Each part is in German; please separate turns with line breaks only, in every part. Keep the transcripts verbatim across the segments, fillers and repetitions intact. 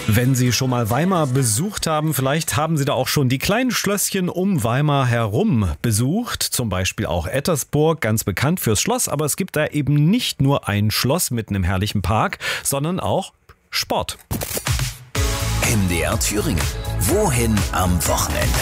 Wenn Sie schon mal Weimar besucht haben, vielleicht haben Sie da auch schon die kleinen Schlösschen um Weimar herum besucht. Zum Beispiel auch Ettersburg, ganz bekannt fürs Schloss. Aber es gibt da eben nicht nur ein Schloss mitten im herrlichen Park, sondern auch Sport.
M D R Thüringen. Wohin am Wochenende?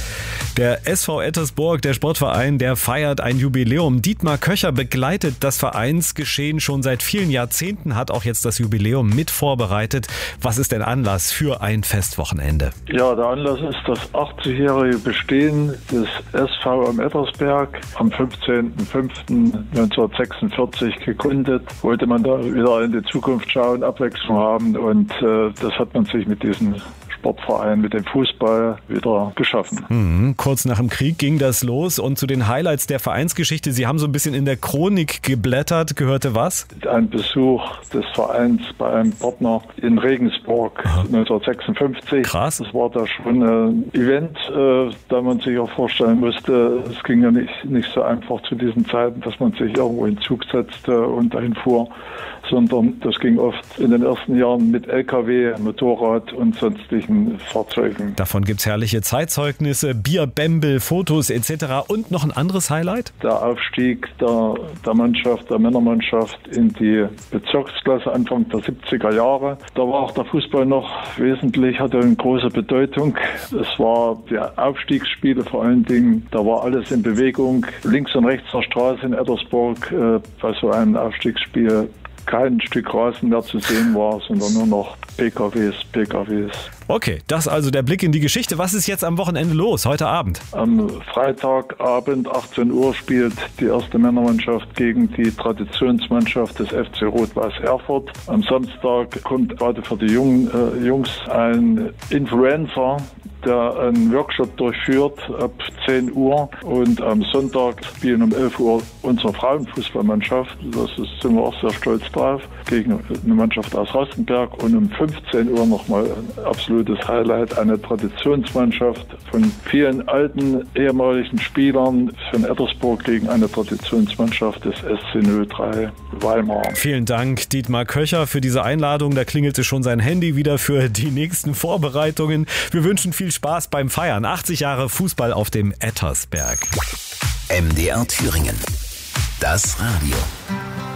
Der S V Ettersburg, der Sportverein, der feiert ein Jubiläum. Dietmar Köcher begleitet das Vereinsgeschehen schon seit vielen Jahrzehnten, hat auch jetzt das Jubiläum mit vorbereitet. Was ist denn Anlass für ein Festwochenende?
Ja, der Anlass ist das achtzigjährige Bestehen des S V am Ettersberg. Am fünfzehnten fünften neunzehnhundertsechsundvierzig gegründet. Wollte man da wieder in die Zukunft schauen, Abwechslung haben, und äh, das hat man sich mit diesem Sportverein, mit dem Fußball wieder geschaffen.
Mhm. Kurz nach dem Krieg ging das los, und zu den Highlights der Vereinsgeschichte, Sie haben so ein bisschen in der Chronik geblättert, gehörte was?
Ein Besuch des Vereins bei einem Partner in Regensburg. Aha. neunzehnhundertsechsundfünfzig.
Krass.
Das war da schon ein Event, äh, da man sich auch vorstellen musste, es ging ja nicht, nicht so einfach zu diesen Zeiten, dass man sich irgendwo in den Zug setzte und dahin fuhr, sondern das ging oft in den ersten Jahren mit L K W, Motorrad und sonstigen Fahrzeugen.
Davon gibt es herrliche Zeitzeugnisse, Bier, Bämbel, Fotos et cetera. Und noch ein anderes Highlight?
Der Aufstieg der, der Mannschaft, der Männermannschaft in die Bezirksklasse Anfang der siebziger Jahre. Da war auch der Fußball noch wesentlich, hatte eine große Bedeutung. Es war die Aufstiegsspiele vor allen Dingen, da war alles in Bewegung. Links und rechts der Straße in Ettersburg äh, bei so einem Aufstiegsspiel kein Stück Rasen mehr zu sehen war, sondern nur noch P K Ws, P K Ws.
Okay, das also der Blick in die Geschichte. Was ist jetzt am Wochenende los, heute Abend?
Am Freitagabend, achtzehn Uhr, spielt die erste Männermannschaft gegen die Traditionsmannschaft des F C Rot-Weiß Erfurt. Am Samstag kommt gerade für die jungen äh, Jungs ein Influencer, der einen Workshop durchführt ab zehn Uhr, und am Sonntag spielen um elf Uhr unsere Frauenfußballmannschaft, das ist, sind wir auch sehr stolz drauf, gegen eine Mannschaft aus Rastenberg, und um fünfzehn Uhr nochmal ein absolutes Highlight, eine Traditionsmannschaft von vielen alten ehemaligen Spielern von Ettersburg gegen eine Traditionsmannschaft des S C null drei Weimar.
Vielen Dank, Dietmar Köcher, für diese Einladung. Da klingelte schon sein Handy wieder für die nächsten Vorbereitungen. Wir wünschen viel Spaß beim Feiern. achtzig Jahre Fußball auf dem Ettersberg.
M D R Thüringen. Das Radio.